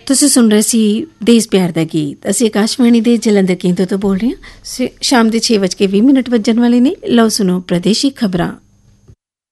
ਤੁਸੀਂ ਸੁਣ ਰਹੇ ਸੀ ਦੇਸ਼ ਪਿਆਰ ਦਾ ਗੀਤ। ਅਸੀਂ ਆਕਾਸ਼ਵਾਣੀ ਦੇ ਜਲੰਧਰ ਕੇਂਦਰ ਤੋਂ ਬੋਲ ਰਹੇ ਹਾਂ। ਸ਼ਾਮ ਦੇ 6:20 ਵੱਜਣ ਵਾਲੇ ਨੇ। ਲਓ ਸੁਣੋ ਪ੍ਰਦੇਸ਼ੀ ਖਬਰਾਂ।